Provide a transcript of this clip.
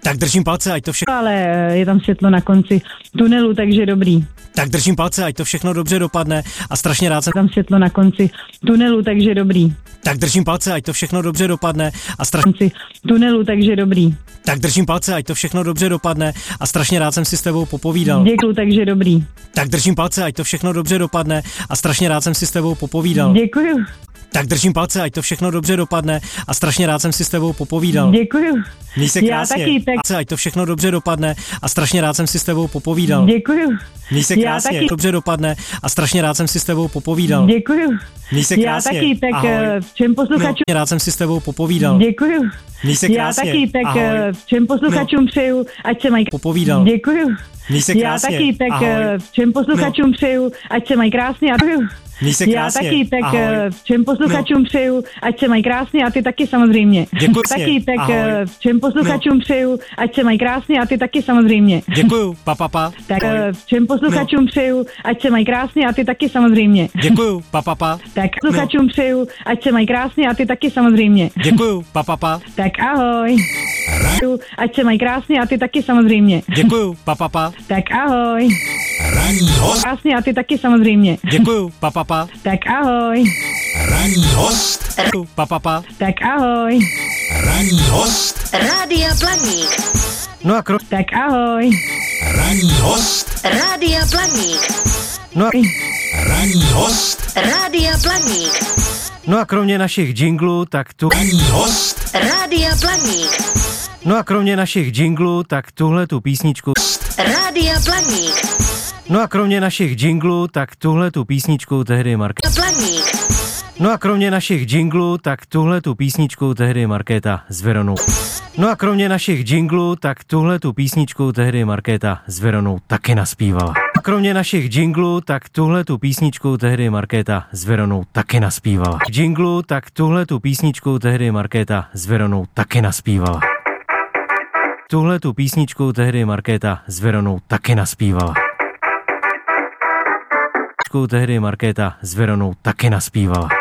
Tak držím palce, ať to všechno... Ale je tam světlo na konci tunelu, takže dobrý. Tak držím palce, ať to všechno dobře dopadne a strašně rád jsem... Tam světlo na konci tunelu, takže dobrý. Tak držím palce, ať to všechno dobře dopadne a Konci tunelu, takže dobrý. Tak držím palce, ať to všechno dobře dopadne a strašně rád jsem si s tebou popovídal. Děkuju, takže dobrý. Tak držím palce, ať to všechno dobře dopadne a strašně rád jsem si s tebou popovídal. Děkuju. Tak držím palce, ať to všechno dobře dopadne a strašně rád jsem si s tebou popovídal. Děkuju. Měj se krásně. Já taky, tak... Ať to všechno dobře dopadne a strašně rád jsem si s tebou popovídal. Děkuju. Měj se krásně. Já taky... Dobře dopadne a strašně rád jsem si s tebou popovídal. Děkuju. Měj se krásně. Já taky, tak ahoj. všem posluchačům... No, rád jsem si s tebou popovídal. Děkuju. Měj se krásně. Já taky, tak ahoj. všem posluchačům přeju, ať se mají... Popovídal. Děkuju. Měj se krásně. Já taky, tak ahoj. všem posluchačům přeju, ať se mají krásně a... Měj se krásně. Já taky, tak ahoj. všem posluchačům přeju, ať se mají krásně a ty taky samozřejmě. Děkuji. Taky, tak ahoj. všem posluchačům přeju, ať se mají krásně a ty taky samozřejmě. Děkuju, pa. Tak všem posluchačům přeju, ať se mají krásně a ty taky samozřejmě. Děkuju, pa. Tak posluchačům přeju, ať se mají krásně a ty taky samozřejmě. Děkuju, pa. Tak ahoj. Ať se mají krásně a ty taky samozřejmě. Děkuju, pa. Tak ahoj. Ranní host. Krásně a ty taky samozřejmě. Děkuju, pa. Tak ahoj. Ranní host. Pa. Tak ahoj. Ranní host. Rádia Blaník. No a Tak ahoj. Ranní host. Rádia Blaník. Ranní host. Rádia Blaník. No a kromě našich jinglů, tak tu... Ranní host. Rádia Blaník. No a kromě našich jinglů, tak tuhle tu písničku... Rádia Blaník. No a kromě našich jinglů, tak tuhle tu písničku tehdy Markéta... Blaník. No a kromě našich jinglů, tak tuhle tu písničku tehdy Markéta s Veronou. No a kromě našich jinglů, tak tuhle tu písničku tehdy Markéta s Veronou taky naspívala. A kromě našich jinglů, tak tuhle tu písničku tehdy Markéta s Veronou taky naspívala. Jinglů, tak tuhle tu písničku tehdy Markéta s Veronou taky naspívala. Tuhle tu písničku tehdy Markéta s Veronou taky naspívala. Tehdy Markéta s Veronou taky naspívala.